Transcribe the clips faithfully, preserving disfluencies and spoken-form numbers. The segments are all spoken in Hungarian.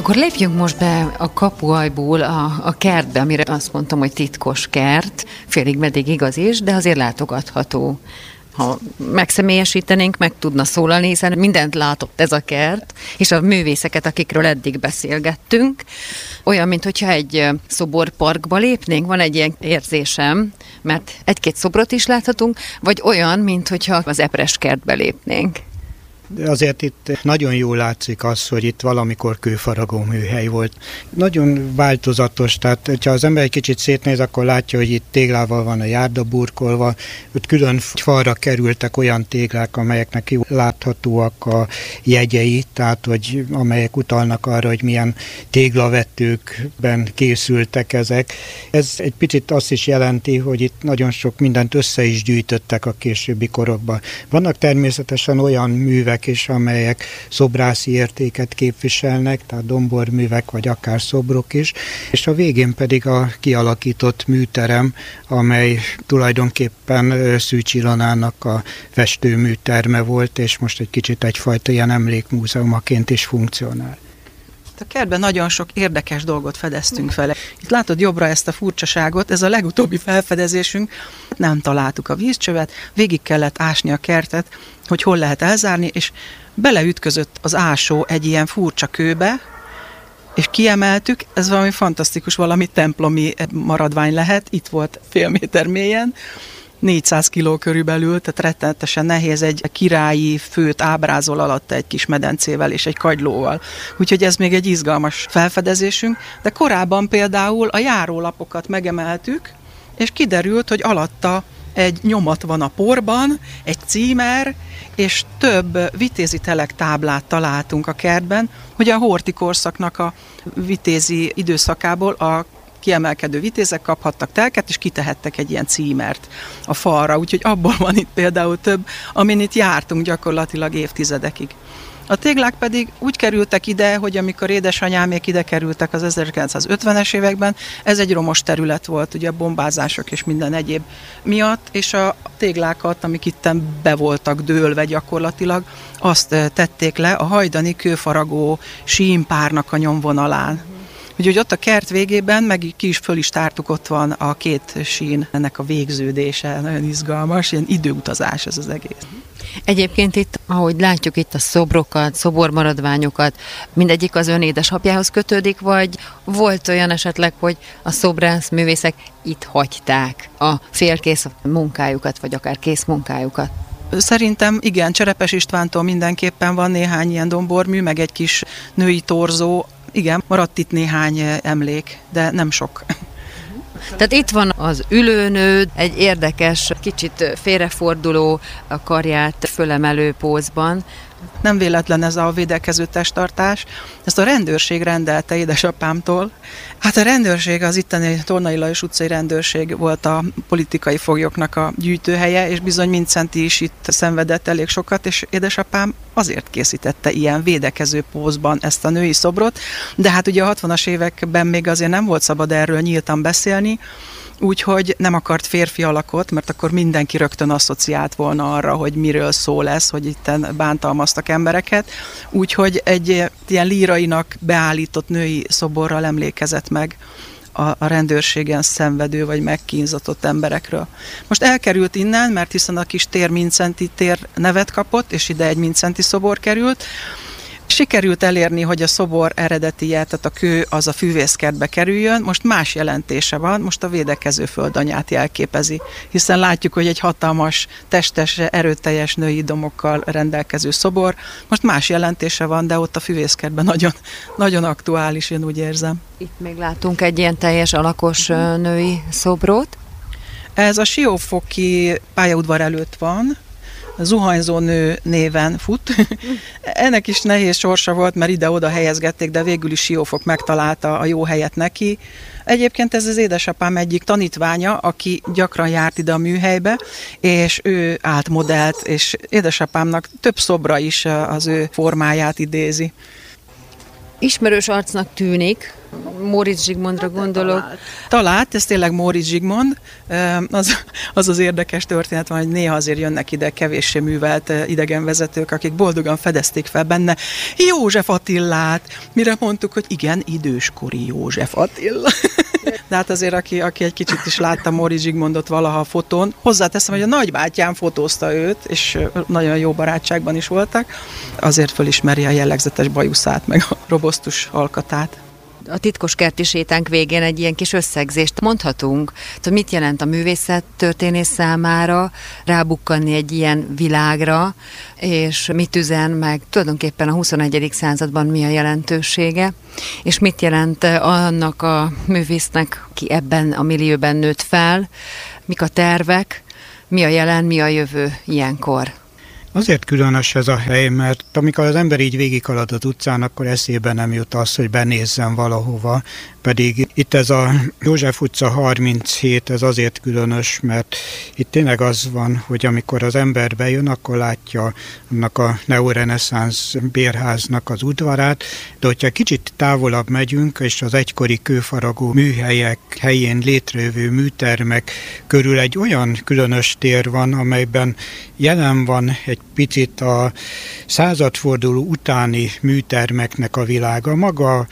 Akkor lépjünk most be a kapuajból a, a kertbe, amire azt mondtam, hogy titkos kert, félig meddig igaz is, de azért látogatható. Ha megszemélyesítenénk, meg tudna szólalni, hiszen mindent látott ez a kert, és a művészeket, akikről eddig beszélgettünk. Olyan, mintha egy szoborparkba lépnénk, van egy ilyen érzésem, mert egy-két szobrot is láthatunk, vagy olyan, mintha az Epres kertbe lépnénk. De azért itt nagyon jól látszik az, hogy itt valamikor kőfaragó műhely volt. Nagyon változatos, tehát ha az ember egy kicsit szétnéz, akkor látja, hogy itt téglával van a járda burkolva, ott külön falra kerültek olyan téglák, amelyeknek jól láthatóak a jegyei, tehát hogy amelyek utalnak arra, hogy milyen téglavetőkben készültek ezek. Ez egy picit azt is jelenti, hogy itt nagyon sok mindent össze is gyűjtöttek a későbbi korokban. Vannak természetesen olyan művek is, amelyek szobrászi értéket képviselnek, tehát domborművek, vagy akár szobrok is, és a végén pedig a kialakított műterem, amely tulajdonképpen Szűcs Ilonának a festőműterme volt, és most egy kicsit egyfajta ilyen emlékmúzeumaként is funkcionál. A kertben nagyon sok érdekes dolgot fedeztünk fel. Itt látod jobbra ezt a furcsaságot, ez a legutóbbi felfedezésünk, nem találtuk a vízcsövet, végig kellett ásni a kertet, hogy hol lehet elzárni, és beleütközött az ásó egy ilyen furcsa kőbe, és kiemeltük, ez valami fantasztikus, valami templomi maradvány lehet, itt volt fél méter mélyen, négyszáz kiló körülbelül, tehát rettenetesen nehéz, egy királyi főt ábrázol alatta egy kis medencével és egy kagylóval. Úgyhogy ez még egy izgalmas felfedezésünk, de korábban például a járólapokat megemeltük, és kiderült, hogy alatta egy nyomat van a porban, egy címer, és több vitézi telek táblát találtunk a kertben, hogy a horthy korszaknak a vitézi időszakából a kiemelkedő vitézek kaphattak telket, és kitehettek egy ilyen címert a falra. Úgyhogy abból van itt például több, amin itt jártunk gyakorlatilag évtizedekig. A téglák pedig úgy kerültek ide, hogy amikor édesanyámék ide kerültek az ezerkilencszázötvenes években, ez egy romos terület volt, ugye a bombázások és minden egyéb miatt, és a téglákat, amik itten be voltak dőlve gyakorlatilag, azt tették le a hajdani kőfaragó símpárnak a nyomvonalán. Úgyhogy ott a kert végében, meg ki is föl is tártuk, ott van a két sín, ennek a végződése, nagyon izgalmas, ilyen időutazás ez az egész. Egyébként itt, ahogy látjuk itt a szobrokat, szobormaradványokat, mindegyik az ön édesapjához kötődik, vagy volt olyan esetleg, hogy a szobrász művészek itt hagyták a félkész munkájukat, vagy akár kész munkájukat? Szerintem igen, Cserepes Istvántól mindenképpen van néhány ilyen dombormű, meg egy kis női torzó. Igen, maradt itt néhány emlék, de nem sok. Tehát itt van az ülőnő, egy érdekes, kicsit félreforduló, a karját fölemelő pózban. Nem véletlen ez a védekező testtartás. Ezt a rendőrség rendelte édesapámtól. Hát a rendőrség, az itteni Tornai Lajos utcai rendőrség volt a politikai foglyoknak a gyűjtőhelye, és bizony Mindszenty is itt szenvedett elég sokat, és édesapám azért készítette ilyen védekező pózban ezt a női szobrot, de hát ugye a hatvanas években még azért nem volt szabad erről nyíltan beszélni, úgyhogy nem akart férfi alakot, mert akkor mindenki rögtön asszociált volna arra, hogy miről szól ez, hogy itten bántalmaztak embereket. Úgyhogy egy ilyen lírainak beállított női szoborral emlékezett meg a, a rendőrségen szenvedő vagy megkínzatott emberekről. Most elkerült innen, mert hiszen a kis tér Mindszenty tér nevet kapott, és ide egy Mindszenty szobor került. Sikerült elérni, hogy a szobor eredetije, tehát a kő az a fűvészkertbe kerüljön, most más jelentése van, most a védekező földanyát jelképezi, hiszen látjuk, hogy egy hatalmas, testes, erőteljes női domokkal rendelkező szobor, most más jelentése van, de ott a fűvészkertben nagyon, nagyon aktuális, én úgy érzem. Itt még látunk egy ilyen teljes alakos női szobrot. Ez a Siófoki pályaudvar előtt van, Zuhanyzó nő néven fut. Ennek is nehéz sorsa volt, mert ide-oda helyezgették, de végül is Siófok megtalálta a jó helyet neki. Egyébként ez az édesapám egyik tanítványa, aki gyakran járt ide a műhelybe, és ő állt modellt, és édesapámnak több szobra is az ő formáját idézi. Ismerős arcnak tűnik, Móricz Zsigmondra gondolok. Talált. Talált, ez tényleg Móricz Zsigmond. Az, az az érdekes történet van, hogy néha azért jönnek ide kevéssé művelt idegenvezetők, akik boldogan fedezték fel benne József Attilát, mire mondtuk, hogy igen, időskori József Attila. De hát azért, aki, aki egy kicsit is látta Móricz Zsigmondot valaha a fotón, hozzáteszem, hogy a nagybátyám fotózta őt, és nagyon jó barátságban is voltak, azért fölismeri a jellegzetes bajuszát, meg a robosztus alkatát. A titkos kerti sétánk végén egy ilyen kis összegzést mondhatunk, hogy mit jelent a művészettörténész számára rábukkanni egy ilyen világra, és mit üzen meg tulajdonképpen a huszonegyedik században mi a jelentősége, és mit jelent annak a művésznek, ki ebben a millióben nőtt fel, mik a tervek, mi a jelen, mi a jövő ilyenkor. Azért különös ez a hely, mert amikor az ember így végighalad az utcán, akkor eszébe nem jut az, hogy benézzen valahova. Pedig itt ez a József utca harminchét, ez azért különös, mert itt tényleg az van, hogy amikor az ember bejön, akkor látja annak a neoreneszánsz bérháznak az udvarát, de hogyha kicsit távolabb megyünk, és az egykori kőfaragó műhelyek helyén létrejövő műtermek körül egy olyan különös tér van, amelyben jelen van egy picit a századforduló utáni műtermeknek a világa. Maga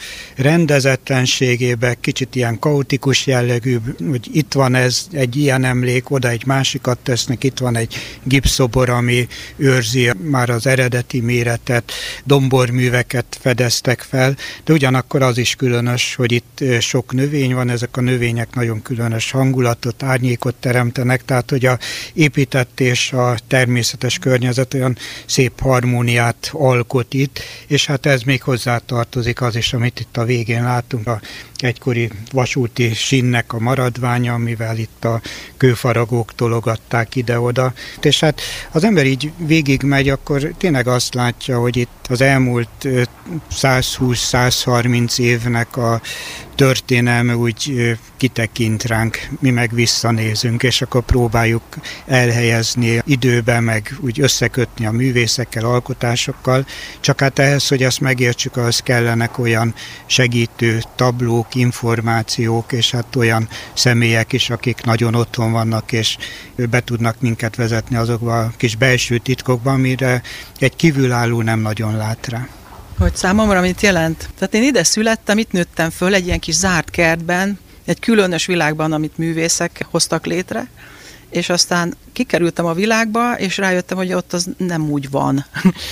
rendezetlenségében kicsit ilyen kaotikus jellegű, hogy itt van ez, egy ilyen emlék, oda egy másikat tesznek, itt van egy gipszobor, ami őrzi már az eredeti méretet, domborműveket fedeztek fel, de ugyanakkor az is különös, hogy itt sok növény van, ezek a növények nagyon különös hangulatot, árnyékot teremtenek, tehát hogy a épített és a természetes környezet olyan szép harmóniát alkot itt, és hát ez még hozzá tartozik az is, amit itt a végén látunk, a egykori vasúti sínnek a maradványa, amivel itt a kőfaragók tologatták ide-oda. És hát az ember így végigmegy, akkor tényleg azt látja, hogy itt az elmúlt százhúsz-százharminc évnek a történelme úgy kitekint ránk, mi meg visszanézünk, és akkor próbáljuk elhelyezni időbe, meg úgy összekötni a művészekkel, alkotásokkal. Csak hát ehhez, hogy ezt megértsük, ahhoz kellenek olyan segítő tablók, információk, és hát olyan személyek is, akik nagyon otthon vannak, és be tudnak minket vezetni azokba a kis belső titkokba, amire egy kívülálló nem nagyon lát rá. Hogy számomra mit jelent? Tehát én ide születtem, itt nőttem föl egy ilyen kis zárt kertben, egy különös világban, amit művészek hoztak létre, és aztán kikerültem a világba, és rájöttem, hogy ott az nem úgy van.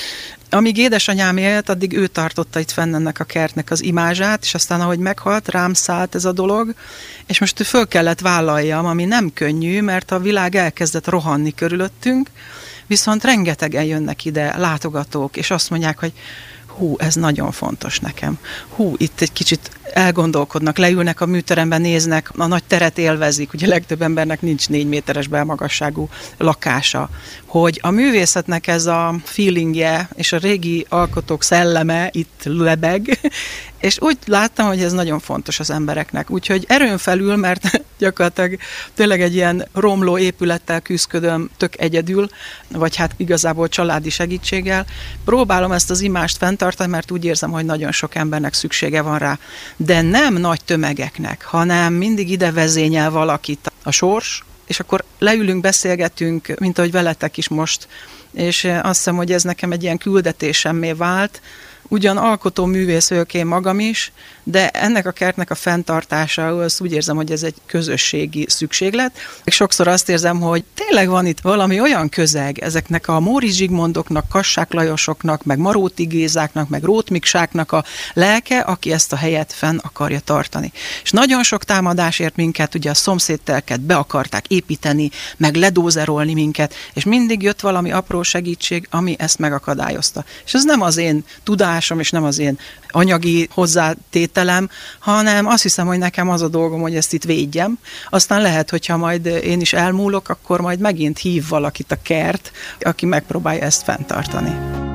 Amíg édesanyám élt, addig ő tartotta itt fenn ennek a kertnek az imázsát, és aztán ahogy meghalt, rám szállt ez a dolog, és most föl kellett vállaljam, ami nem könnyű, mert a világ elkezdett rohanni körülöttünk, viszont rengetegen jönnek ide látogatók, és azt mondják, hogy hú, ez nagyon fontos nekem. Hú, itt egy kicsit elgondolkodnak, leülnek a műteremben, néznek, a nagy teret élvezik, ugye legtöbb embernek nincs négy méteres belmagasságú lakása. Hogy a művészetnek ez a feelingje és a régi alkotók szelleme itt lebeg, és úgy láttam, hogy ez nagyon fontos az embereknek. Úgyhogy erőn felül, mert gyakorlatilag tényleg egy ilyen romló épülettel küzdködöm tök egyedül, vagy hát igazából családi segítséggel. Próbálom ezt az imást fenntartani, mert úgy érzem, hogy nagyon sok embernek szüksége van rá. De nem nagy tömegeknek, hanem mindig ide vezényel valakit a sors, és akkor leülünk, beszélgetünk, mint ahogy veletek is most, és azt hiszem, hogy ez nekem egy ilyen küldetésemmé vált. Ugyan alkotó művész vagyok én magam is, de ennek a kertnek a fenntartása, azt úgy érzem, hogy ez egy közösségi szükséglet. Sokszor azt érzem, hogy tényleg van itt valami olyan közeg ezeknek a Móricz Zsigmondoknak, Kassák Lajosoknak, meg Maróti Gézáknak, meg Róth Miksáknak a lelke, aki ezt a helyet fenn akarja tartani. És nagyon sok támadás ért minket, ugye a szomszédtelket be akarták építeni, meg ledózerolni minket, és mindig jött valami apró segítség, ami ezt megakadályozta. És ez nem az én tudásom, és nem az én anyagi hozzátételem, hanem azt hiszem, hogy nekem az a dolgom, hogy ezt itt védjem. Aztán lehet, hogyha majd én is elmúlok, akkor majd megint hív valakit a kert, aki megpróbálja ezt fenntartani.